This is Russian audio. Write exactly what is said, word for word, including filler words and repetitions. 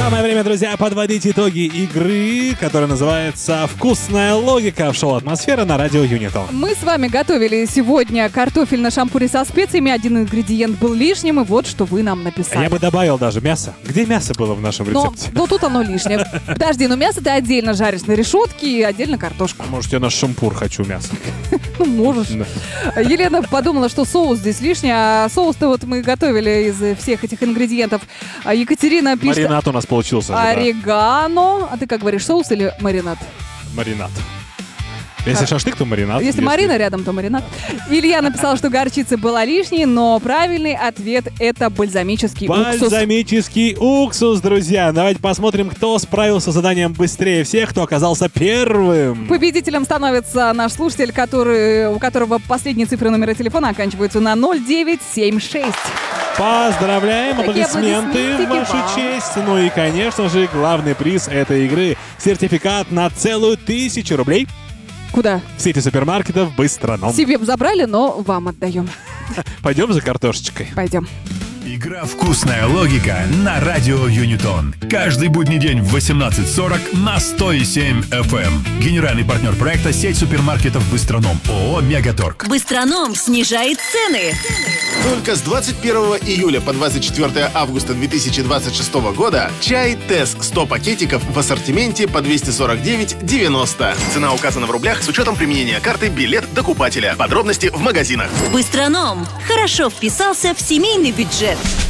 Самое время, друзья, подводить итоги игры, которая называется «Вкусная логика» в шоу «Атмосфера» на радио Юнитон. Мы с вами готовили сегодня картофель на шампуре со специями. Один ингредиент был лишним, и вот что вы нам написали. Я бы добавил даже мясо. Где мясо было в нашем но, рецепте? но тут оно лишнее. Подожди, ну мясо ты отдельно жаришь на решетке и отдельно картошку. Может, я на шампур хочу мясо. Ну, можешь. Да. Елена подумала, что соус здесь лишний, а соус-то вот мы готовили из всех этих ингредиентов. А Екатерина пишет... Маринад у нас получился. Орегано. Да. А ты как говоришь, соус или маринад? Маринад. Если шашлык, то маринад. Если, если Марина рядом, то маринад. Илья написал, что горчица была лишней, но правильный ответ — это бальзамический уксус. Бальзамический уксус, друзья. Давайте посмотрим, кто справился с заданием быстрее всех, кто оказался первым. Победителем становится наш слушатель, который, у которого последние цифры номера телефона оканчиваются на ноль девять семь шесть. Поздравляем, Такие аплодисменты в вашу вау. честь. Ну и, конечно же, главный приз этой игры — сертификат на целую тысячу рублей. Куда? В сети супермаркетов «Быстроном». Себе забрали, но вам отдаем. Пойдем за картошечкой. Пойдем. Игра «Вкусная логика» на радио Юнитон. Каждый будний день в восемнадцать сорок на сто семь эф эм. Генеральный партнер проекта — сеть супермаркетов «Быстроном». ООО «Мегаторг». «Быстроном» снижает цены. Только с двадцать первого июля по двадцать четвёртое августа две тысячи двадцать шестого года чай Тесс сто пакетиков в ассортименте по двести сорок девять девяносто. Цена указана в рублях с учетом применения карты «Билет докупателя». Подробности в магазинах. «Быстроном» хорошо вписался в семейный бюджет.